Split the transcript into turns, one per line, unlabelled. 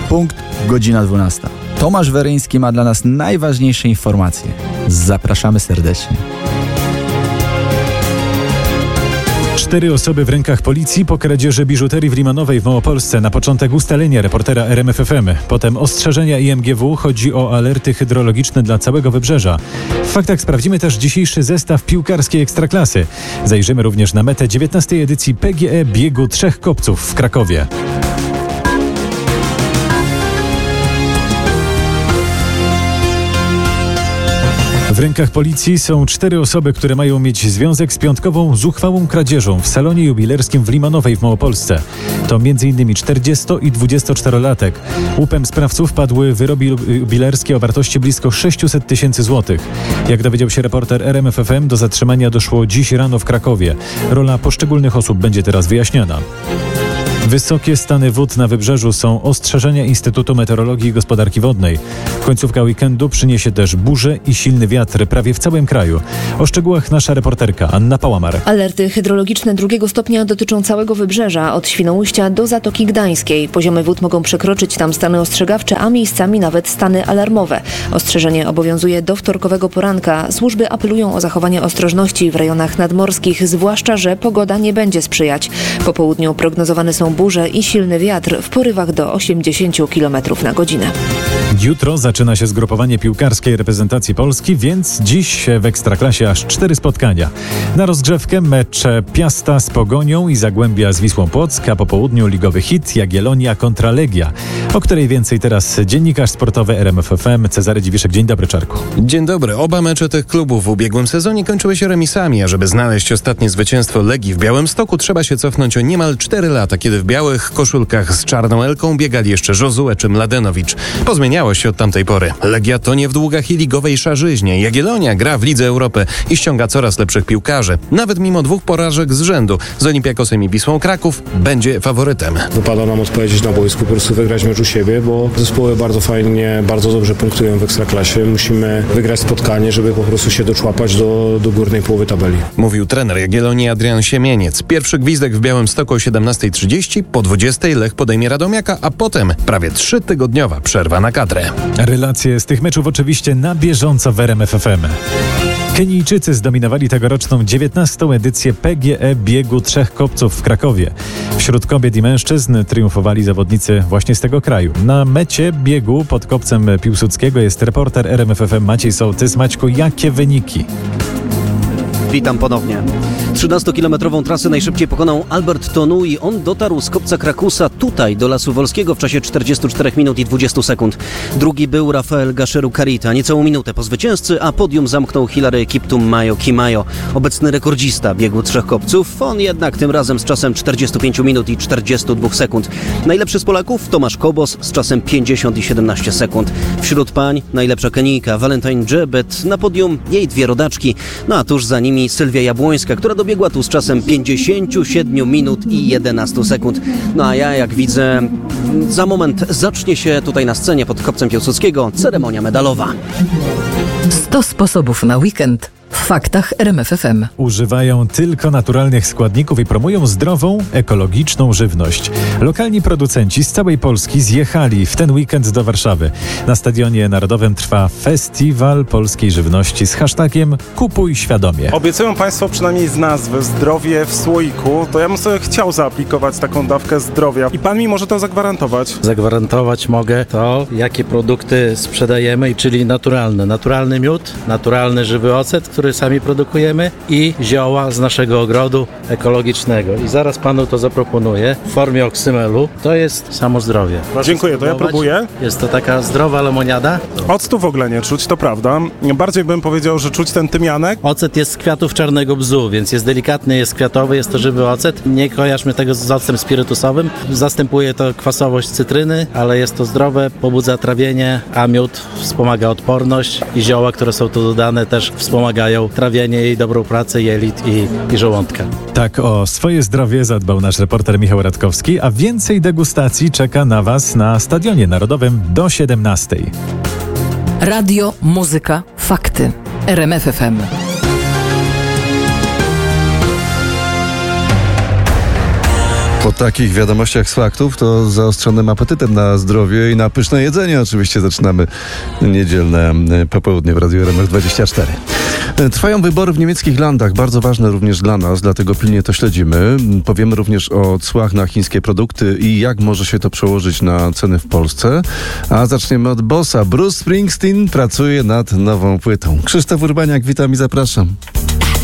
Punkt, godzina 12. Tomasz Weryński ma dla nas najważniejsze informacje. Zapraszamy serdecznie.
4 osoby w rękach policji po kradzieży biżuterii w Limanowej w Małopolsce. Na początek ustalenia reportera RMF FM. Potem ostrzeżenia IMGW. Chodzi o alerty hydrologiczne dla całego wybrzeża. W faktach sprawdzimy też dzisiejszy zestaw piłkarskiej Ekstraklasy. Zajrzymy również na metę 19. edycji PGE Biegu Trzech Kopców w Krakowie. W rękach policji są 4 osoby, które mają mieć związek z piątkową zuchwałą kradzieżą w salonie jubilerskim w Limanowej w Małopolsce. To m.in. 40- i 24-latek. Łupem sprawców padły wyroby jubilerskie o wartości blisko 600 tysięcy złotych. Jak dowiedział się reporter RMF FM, do zatrzymania doszło dziś rano w Krakowie. Rola poszczególnych osób będzie teraz wyjaśniana. Wysokie stany wód na wybrzeżu są ostrzeżenia Instytutu Meteorologii i Gospodarki Wodnej. Końcówka weekendu przyniesie też burze i silny wiatr prawie w całym kraju. O szczegółach nasza reporterka Anna Pałamar.
Alerty hydrologiczne 2 stopnia dotyczą całego wybrzeża, od Świnoujścia do Zatoki Gdańskiej. Poziomy wód mogą przekroczyć tam stany ostrzegawcze, a miejscami nawet stany alarmowe. Ostrzeżenie obowiązuje do wtorkowego poranka. Służby apelują o zachowanie ostrożności w rejonach nadmorskich, zwłaszcza że pogoda nie będzie sprzyjać. Po południu prognozowane są burze i silny wiatr w porywach do 80 km na godzinę.
Jutro zaczyna się zgrupowanie piłkarskiej reprezentacji Polski, więc dziś w Ekstraklasie aż 4 spotkania. Na rozgrzewkę mecze Piasta z Pogonią i Zagłębia z Wisłą Płock, a po południu ligowy hit Jagiellonia kontra Legia, o której więcej teraz dziennikarz sportowy RMF FM Cezary Dziwiszek. Dzień dobry, Czarku.
Dzień dobry. Oba mecze tych klubów w ubiegłym sezonie kończyły się remisami, a żeby znaleźć ostatnie zwycięstwo Legii w Białymstoku, trzeba się cofnąć o niemal 4 lata, kiedy w białych koszulkach z czarną elką biegali jeszcze Josue czy Mladenowicz. Pozmieniało się od tamtej pory. Legia tonie w długach i ligowej szarzyźnie. Jagiellonia gra w Lidze Europy i ściąga coraz lepszych piłkarzy. Nawet mimo 2 porażek z rzędu z Olympiakosem i Wisłą Kraków będzie faworytem.
Wypada nam odpowiedzieć na boisku, po prostu wygrać mecz u siebie, bo zespoły bardzo fajnie, bardzo dobrze punktują w Ekstraklasie. Musimy wygrać spotkanie, żeby po prostu się doczłapać do górnej połowy tabeli.
Mówił trener Jagiellonii Adrian Siemieniec. Pierwszy gwizdek w Białymstoku o 17:30, po 20:00 Lech podejmie Radomiaka, a potem prawie 3-tygodniowa przerwa na kadrę.
Relacje z tych meczów oczywiście na bieżąco w RMF FM. Kenijczycy zdominowali tegoroczną 19. edycję PGE Biegu Trzech Kopców w Krakowie. Wśród kobiet i mężczyzn triumfowali zawodnicy właśnie z tego kraju. Na mecie biegu pod kopcem Piłsudskiego jest reporter RMF FM Maciej Sołtys. Maćku, jakie wyniki?
Witam ponownie. 13-kilometrową trasę najszybciej pokonał Albert Tonu i on dotarł z kopca Krakusa tutaj do Lasu Wolskiego w czasie 44 minut i 20 sekund. Drugi był Rafael Gasheru-Karita, niecałą minutę po zwycięzcy, a podium zamknął Hilary Kiptum-Mayo Kimayo, obecny rekordzista biegu Trzech Kopców. On jednak tym razem z czasem 45 minut i 42 sekund. Najlepszy z Polaków Tomasz Kobos z czasem 50 i 17 sekund. Wśród pań najlepsza Kenijka Valentine Jebet, na podium jej 2 rodaczki, no a tuż za nimi Sylwia Jabłońska, która dobiegła tu z czasem 57 minut i 11 sekund. No a ja, jak widzę, za moment zacznie się tutaj na scenie pod kopcem Piłsudskiego ceremonia medalowa.
100 sposobów na weekend w faktach RMF FM.
Używają tylko naturalnych składników i promują zdrową, ekologiczną żywność. Lokalni producenci z całej Polski zjechali w ten weekend do Warszawy. Na Stadionie Narodowym trwa Festiwal Polskiej Żywności z hashtagiem Kupuj Świadomie.
Obiecują Państwo przynajmniej z nazwy zdrowie w słoiku, to ja bym sobie chciał zaaplikować taką dawkę zdrowia. I Pan mi może to zagwarantować?
Zagwarantować mogę to, jakie produkty sprzedajemy, czyli naturalne. Naturalny miód, naturalny żywy ocet, który sami produkujemy i zioła z naszego ogrodu ekologicznego. I zaraz Panu to zaproponuję w formie oksymelu. To jest samo zdrowie. Proszę
Dziękuję, to ja próbuję.
Jest to taka zdrowa lemoniada.
Octu w ogóle nie czuć, to prawda. Bardziej bym powiedział, że czuć ten tymianek.
Ocet jest z kwiatów czarnego bzu, więc jest delikatny, jest kwiatowy, jest to żywy ocet. Nie kojarzmy tego z octem spirytusowym. Zastępuje to kwasowość cytryny, ale jest to zdrowe, pobudza trawienie, a miód wspomaga odporność i zioła, które są tu dodane, też wspomagają trawienie i dobrą pracę jelit i żołądka.
Tak o swoje zdrowie zadbał nasz reporter Michał Radkowski, a więcej degustacji czeka na Was na Stadionie Narodowym do 17:00.
Radio, muzyka, fakty. RMF FM.
Po takich wiadomościach z faktów to zaostrzonym apetytem na zdrowie i na pyszne jedzenie oczywiście zaczynamy niedzielne popołudnie w Radiu RMF24. Trwają wybory w niemieckich landach, bardzo ważne również dla nas, dlatego pilnie to śledzimy. Powiemy również o cłach na chińskie produkty i jak może się to przełożyć na ceny w Polsce. A zaczniemy od bossa. Bruce Springsteen pracuje nad nową płytą. Krzysztof Urbaniak, witam i zapraszam.